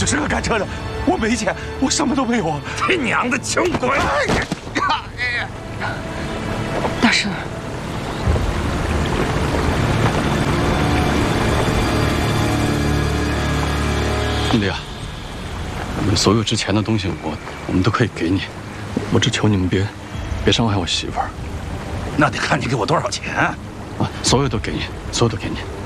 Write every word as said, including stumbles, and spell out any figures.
就是个赶车的，我没钱，我什么都没有啊！ 他娘的穷鬼！ 大师， 兄弟啊，你们所有值钱的东西，我我们都可以给你，我只求你们别别伤害我媳妇儿。 那得看你给我多少钱啊！ 啊，所有都给你，所有都给你。